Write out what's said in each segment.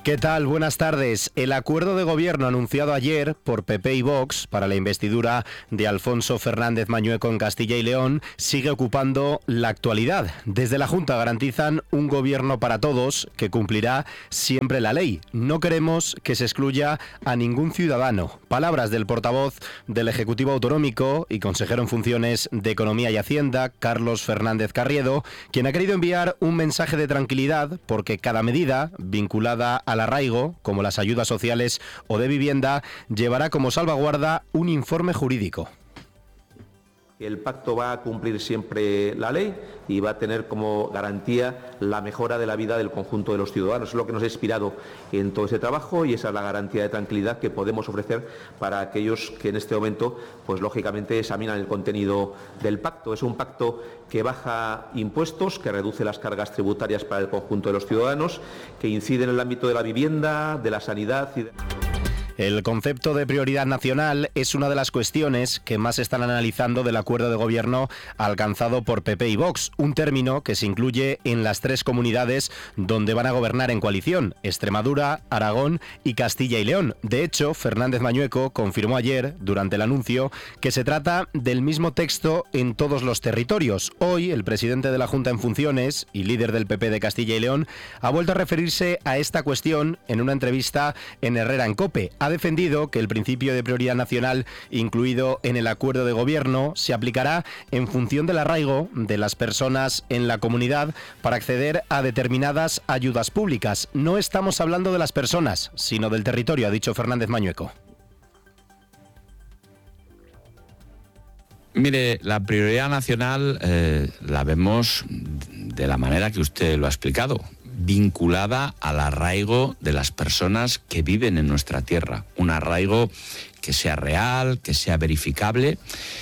¿Qué tal? Buenas tardes. El acuerdo de gobierno anunciado ayer por PP y Vox para la investidura de Alfonso Fernández Mañueco en Castilla y León sigue ocupando la actualidad. Desde la Junta garantizan un gobierno para todos que cumplirá siempre la ley. No queremos que se excluya a ningún ciudadano. Palabras del portavoz del Ejecutivo Autonómico y consejero en funciones de Economía y Hacienda, Carlos Fernández Carriedo, quien ha querido enviar un mensaje de tranquilidad porque cada medida vinculada al arraigo, como las ayudas sociales o de vivienda, llevará como salvaguarda un informe jurídico. El pacto va a cumplir siempre la ley y va a tener como garantía la mejora de la vida del conjunto de los ciudadanos. Es lo que nos ha inspirado en todo ese trabajo y esa es la garantía de tranquilidad que podemos ofrecer para aquellos que en este momento, pues lógicamente, examinan el contenido del pacto. Es un pacto que baja impuestos, que reduce las cargas tributarias para el conjunto de los ciudadanos, que incide en el ámbito de la vivienda, de la sanidad y de... El concepto de prioridad nacional es una de las cuestiones que más están analizando del acuerdo de gobierno alcanzado por PP y Vox, un término que se incluye en las tres comunidades donde van a gobernar en coalición: Extremadura, Aragón y Castilla y León. De hecho, Fernández Mañueco confirmó ayer, durante el anuncio, que se trata del mismo texto en todos los territorios. Hoy, el presidente de la Junta en funciones y líder del PP de Castilla y León ha vuelto a referirse a esta cuestión en una entrevista en Herrera en COPE. Ha defendido que el principio de prioridad nacional incluido en el acuerdo de gobierno se aplicará en función del arraigo de las personas en la comunidad para acceder a determinadas ayudas públicas. No estamos hablando de las personas, sino del territorio, ha dicho Fernández Mañueco. Mire, la prioridad nacional la vemos de la manera que usted lo ha explicado, vinculada al arraigo de las personas que viven en nuestra tierra. Un arraigo que sea real, que sea verificable,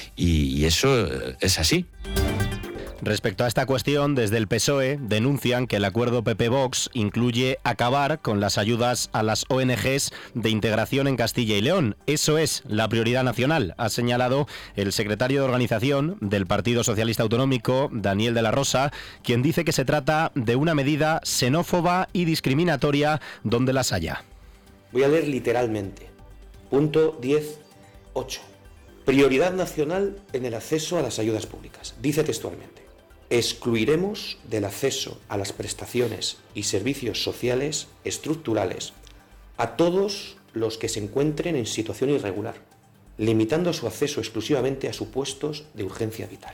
y eso es así. Respecto a esta cuestión, desde el PSOE denuncian que el acuerdo PP-Vox incluye acabar con las ayudas a las ONGs de integración en Castilla y León. Eso es la prioridad nacional, ha señalado el secretario de organización del Partido Socialista Autonómico, Daniel de la Rosa, quien dice que se trata de una medida xenófoba y discriminatoria donde las haya. Voy a leer literalmente. Punto 10.8. Prioridad nacional en el acceso a las ayudas públicas. Dice textualmente: excluiremos del acceso a las prestaciones y servicios sociales estructurales a todos los que se encuentren en situación irregular, limitando su acceso exclusivamente a supuestos de urgencia vital.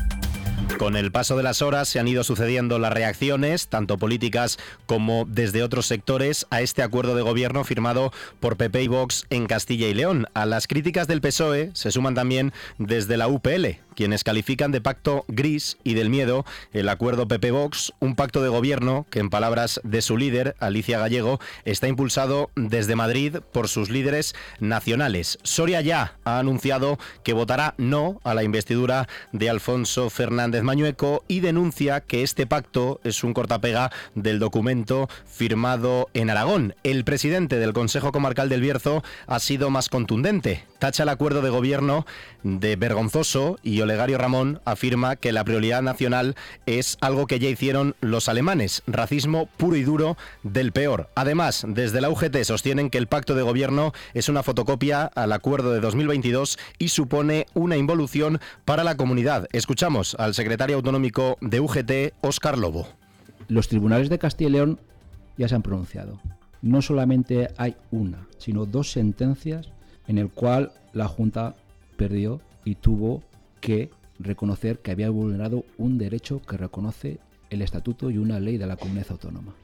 Con el paso de las horas se han ido sucediendo las reacciones, tanto políticas como desde otros sectores, a este acuerdo de gobierno firmado por PP y Vox en Castilla y León. A las críticas del PSOE se suman también desde la UPL, quienes califican de pacto gris y del miedo el acuerdo PP-Vox, un pacto de gobierno que, en palabras de su líder, Alicia Gallego, está impulsado desde Madrid por sus líderes nacionales. Soria ya ha anunciado que votará no a la investidura de Alfonso Fernández Mañueco y denuncia que este pacto es un cortapega del documento firmado en Aragón. El presidente del Consejo Comarcal del Bierzo ha sido más contundente. Tacha el acuerdo de gobierno de vergonzoso y Olegario Ramón afirma que la prioridad nacional es algo que ya hicieron los alemanes, racismo puro y duro del peor. Además, desde la UGT sostienen que el pacto de gobierno es una fotocopia al acuerdo de 2022 y supone una involución para la comunidad. Escuchamos al secretario autonómico de UGT, Óscar Lobo. Los tribunales de Castilla y León ya se han pronunciado. No solamente hay una, sino dos sentencias en el cual la Junta perdió y tuvo que reconocer que había vulnerado un derecho que reconoce el Estatuto y una ley de la comunidad autónoma.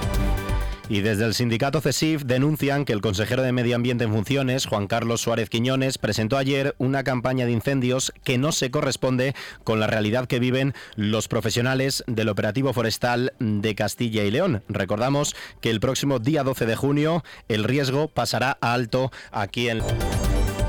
Y desde el sindicato CESIF denuncian que el consejero de Medio Ambiente en funciones, Juan Carlos Suárez Quiñones, presentó ayer una campaña de incendios que no se corresponde con la realidad que viven los profesionales del operativo forestal de Castilla y León. Recordamos que el próximo día 12 de junio el riesgo pasará a alto aquí en...